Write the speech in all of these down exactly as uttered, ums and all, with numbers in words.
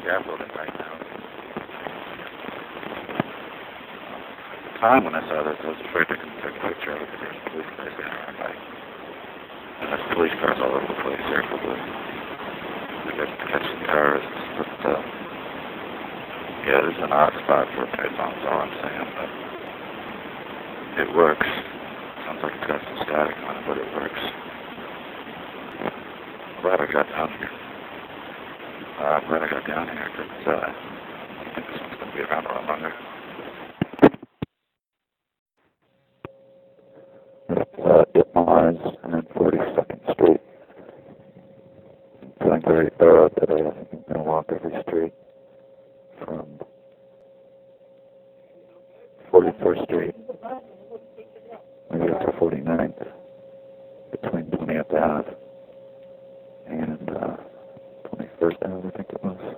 scaffolding right now. At the time when I saw this, I was afraid to come take a picture of it because there's police cars going around. Like, and there's police cars all over the place here for the, I guess, to catch the terrorists. But, uh, yeah, this is an odd spot for a payphone, is all I'm saying, but it works. Sounds like it's got some static on it, but it works. I'm glad I got down here. Uh, I'm glad I got down here, because uh, I think this one's going to be around a lot longer. Uh, Dip Mars and forty-second Street. I'm feeling very thorough today. I think I'm going to walk every street from forty-first Street, maybe up to forty-ninth, between twentieth Ave and uh, twenty-first Ave, I think it was.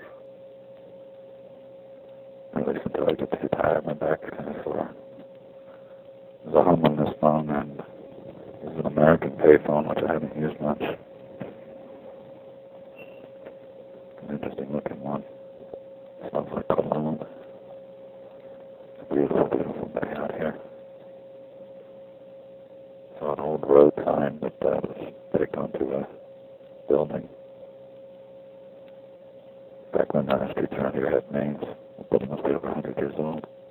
At least until I get too tired, my back is kind of sore. There's a home on this phone, and there's an American payphone, which I haven't used much. An interesting looking one. Smells like cologne. It's a beautiful, beautiful day out here. Saw an old road sign that uh, was baked onto a building. Back when uh, streets around here had names, the building must be over one hundred years old.